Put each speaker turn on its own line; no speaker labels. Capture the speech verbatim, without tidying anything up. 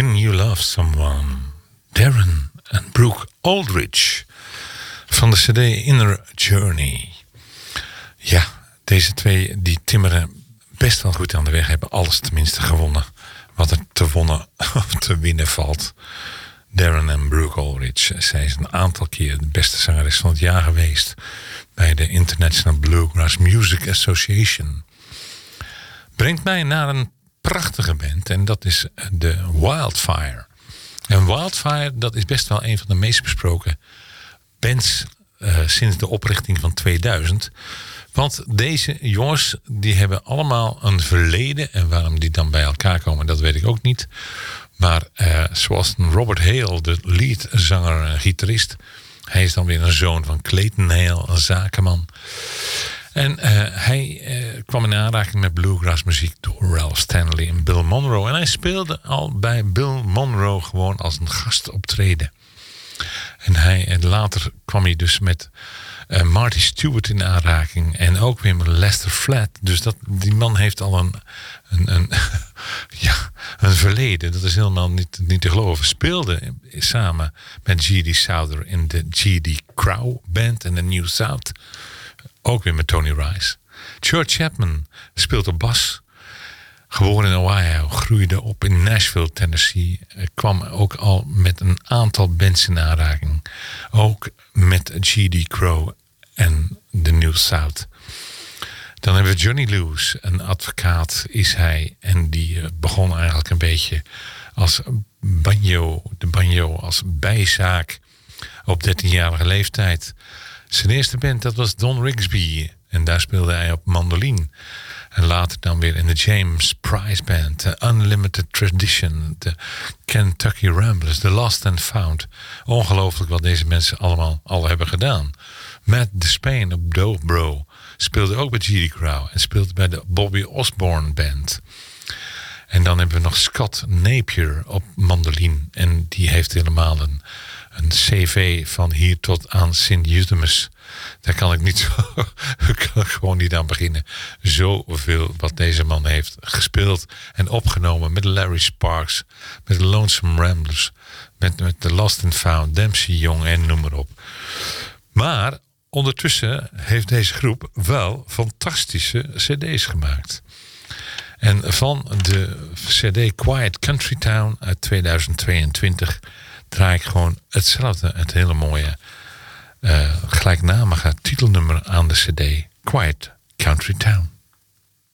When You Love Someone. Darren en Brooke Aldridge van de cd Inner Journey. Ja, deze twee die timmeren best wel goed aan de weg, hebben alles tenminste gewonnen wat er te, wonnen, of te winnen valt. Darren en Brooke Aldridge. Zij is een aantal keer de beste zangeres van het jaar geweest bij de International Bluegrass Music Association. Brengt mij naar een prachtige band en dat is de Wildfire. En Wildfire, dat is best wel een van de meest besproken bands uh, sinds de oprichting van tweeduizend. Want deze jongens, die hebben allemaal een verleden. En waarom die dan bij elkaar komen, dat weet ik ook niet. Maar uh, zoals Robert Hale, de leadzanger en gitarist. Hij is dan weer een zoon van Clayton Hale, een zakenman. En uh, hij uh, kwam in aanraking met bluegrass muziek door Ralph Stanley en Bill Monroe. En hij speelde al bij Bill Monroe gewoon als een gastoptreden. En, hij, en later kwam hij dus met uh, Marty Stewart in aanraking. En ook weer met Lester Flatt. Dus dat, die man heeft al een, een, een, ja, een verleden. Dat is helemaal niet, niet te geloven. Speelde samen met G D Souther in de G D Crow Band en de New South. Ook weer met Tony Rice. George Chapman speelt op bas. Geboren in Ohio, groeide op in Nashville, Tennessee. Kwam ook al met een aantal bands in aanraking. Ook met G D Crow en de New South. Dan hebben we Johnny Lewis, een advocaat is hij. En die begon eigenlijk een beetje als banjo, de banjo als bijzaak op dertienjarige leeftijd. Zijn eerste band, dat was Don Rigsby. En daar speelde hij op mandoline. En later dan weer in de James Price Band. De Unlimited Tradition. De Kentucky Ramblers. The Lost and Found. Ongelooflijk wat deze mensen allemaal al hebben gedaan. Matt Despain op Dobro. Speelde ook bij G D Crow. En speelde bij de Bobby Osborne Band. En dan hebben we nog Scott Napier op mandoline. En die heeft helemaal een... Een cv van hier tot aan Sint-Jutemus. Daar kan ik niet zo, kan ik gewoon niet aan beginnen. Zoveel wat deze man heeft gespeeld en opgenomen met Larry Sparks, met de Lonesome Ramblers, met, met The Lost and Found, Dempsey Young en noem maar op. Maar ondertussen heeft deze groep wel fantastische cd's gemaakt. En van de cd Quiet Country Town uit tweeduizend tweeëntwintig draai ik gewoon hetzelfde, het hele mooie uh, gelijknamige titelnummer aan de cd Quiet Country Town.